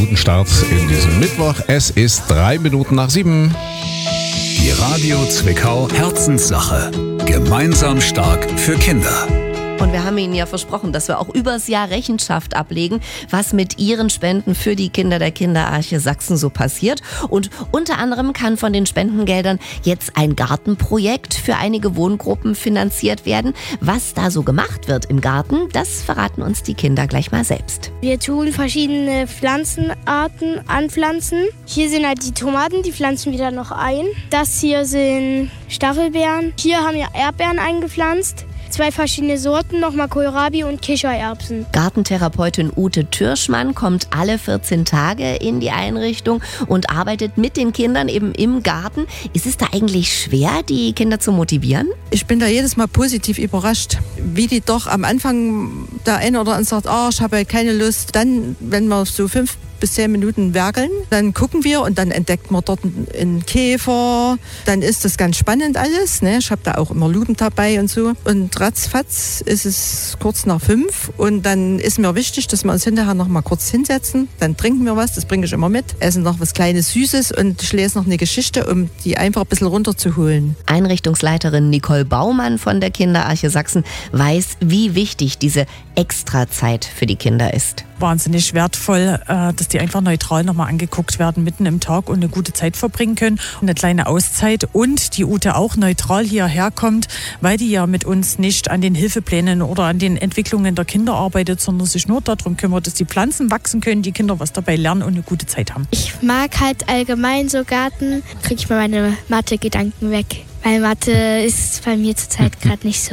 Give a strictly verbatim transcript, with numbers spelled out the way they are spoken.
guten Start in diesem Mittwoch. Es ist drei Minuten nach sieben. Die Radio Zwickau Herzenssache. Gemeinsam stark für Kinder. Und wir haben Ihnen ja versprochen, dass wir auch übers Jahr Rechenschaft ablegen, was mit Ihren Spenden für die Kinder der Kinderarche Sachsen so passiert. Und unter anderem kann von den Spendengeldern jetzt ein Gartenprojekt für einige Wohngruppen finanziert werden. Was da so gemacht wird im Garten, das verraten uns die Kinder gleich mal selbst. Wir tun verschiedene Pflanzenarten anpflanzen. Hier sind halt die Tomaten, die pflanzen wir dann noch ein. Das hier sind Stachelbeeren. Hier haben wir Erdbeeren eingepflanzt. Zwei verschiedene Sorten, nochmal Kohlrabi und Kichererbsen. Gartentherapeutin Ute Türschmann kommt alle vierzehn Tage in die Einrichtung und arbeitet mit den Kindern eben im Garten. Ist es da eigentlich schwer, die Kinder zu motivieren? Ich bin da jedes Mal positiv überrascht, wie die doch am Anfang der eine oder andere sagt, oh, ich habe keine Lust. Dann, wenn wir so fünf bis zehn Minuten werkeln, dann gucken wir und dann entdeckt man dort einen Käfer. Dann ist das ganz spannend alles. Ne? Ich habe da auch immer Lupen dabei und so. Und ratzfatz ist es kurz nach fünf und dann ist mir wichtig, dass wir uns hinterher noch mal kurz hinsetzen. Dann trinken wir was, das bringe ich immer mit. Essen noch was Kleines Süßes und ich lese noch eine Geschichte, um die einfach ein bisschen runterzuholen. Einrichtungsleiterin Nicole Baumann von der Kinderarche Sachsen weiß, wie wichtig diese Extrazeit für die Kinder ist. Wahnsinnig wertvoll, dass die einfach neutral nochmal angeguckt werden, mitten im Tag und eine gute Zeit verbringen können. Eine kleine Auszeit und die Ute auch neutral hierher kommt, weil die ja mit uns nicht an den Hilfeplänen oder an den Entwicklungen der Kinder arbeitet, sondern sich nur darum kümmert, dass die Pflanzen wachsen können, die Kinder was dabei lernen und eine gute Zeit haben. Ich mag halt allgemein so Garten, kriege ich mal meine Mathe-Gedanken weg. Weil Mathe ist bei mir zurzeit gerade nicht so